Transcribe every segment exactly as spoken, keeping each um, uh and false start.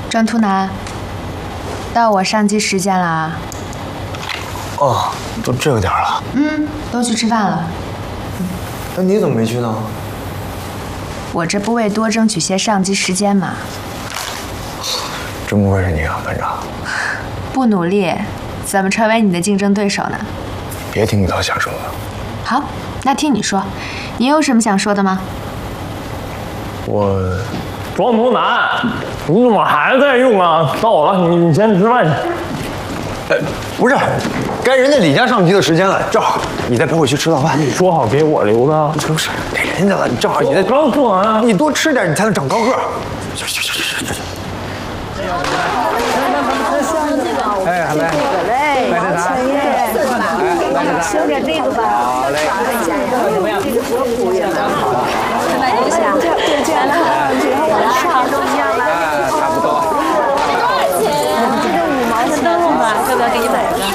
张图南，到我上机时间了啊！ 哦，都这个点了。 嗯，都去吃饭了。 那你怎么没去呢？ 我这不为多争取些上机时间吗？ 真不愧是你啊，班长。 不努力，怎么成为你的竞争对手呢？ 别听你倒瞎说了。 好，那听你说，你有什么想说的吗？ 我。 庄图南，你怎么还在用啊？到了，你你先吃饭去。 呃，不是，该人家李家上机的时间了，正好你再陪我去吃早饭。 你说好给我留的。 不是，给人家了，你正好你再刚说完， 你多吃点，你才能长高个。去去去去去去。哎，好嘞，来点啥？哎， 修点这个吧。 好嘞。 怎么样？这个多服务员的好。买东西啊？对，这样的。 都一样了， 哎，差不多。 多少钱？这个五毛钱灯笼吧，要不要给你买一个？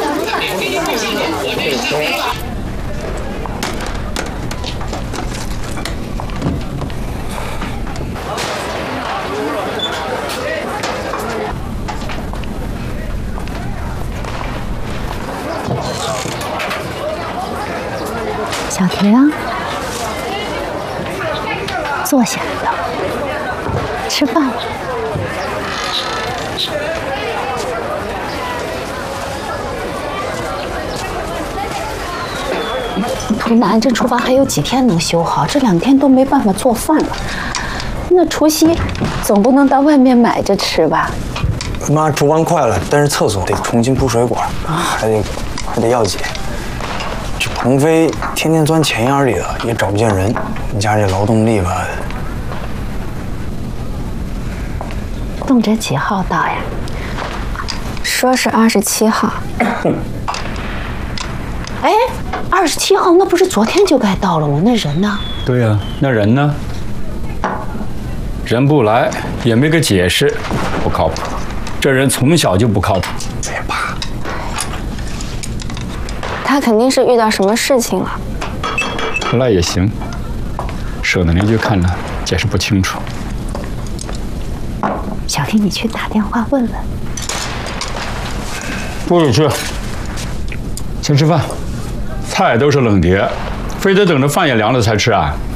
小婷，坐下，吃饭了。 图南，这厨房还有几天能修好？这两天都没办法做饭了。那除夕总不能到外面买着吃吧？ 妈，厨房快了，但是厕所得重新铺水管，还得还得药剂。这鹏飞天天钻钱眼里了，也找不见人。你家这劳动力吧， 动辄几号到呀？ 说是二十七号。 哎，二十七号那不是昨天就该到了吗？那人呢？ 对呀、啊，那人呢？人不来，也没个解释，不靠谱。这人从小就不靠谱。 别怕， 他肯定是遇到什么事情了。 那也行，省得邻居看了解释不清楚。 小婷，你去打电话问问。 不许去，先吃饭。菜都是冷碟，非得等着饭也凉了才吃啊？